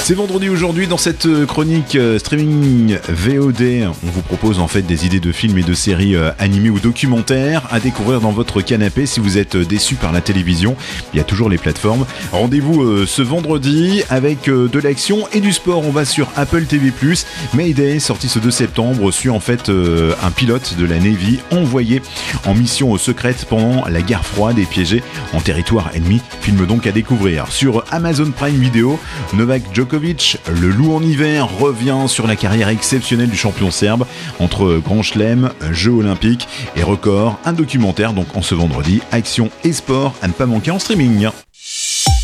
C'est vendredi aujourd'hui dans cette chronique streaming VOD. On vous propose en fait des idées de films et de séries animées ou documentaires à découvrir dans votre canapé. Si vous êtes déçu par la télévision, il y a toujours les plateformes. Rendez-vous ce vendredi avec de l'action et du sport. On va sur Apple TV+. Mayday, sorti ce 2 septembre, suit en fait un pilote de la Navy envoyé en mission secrète pendant la guerre froide et piégé en territoire ennemi. Film donc à découvrir. Sur Amazon Prime Video, Novak Djokovic, le loup en hiver, revient sur la carrière exceptionnelle du champion serbe entre Grand Chelem, Jeux Olympiques et records. Un documentaire donc en ce vendredi, action et sport à ne pas manquer en streaming.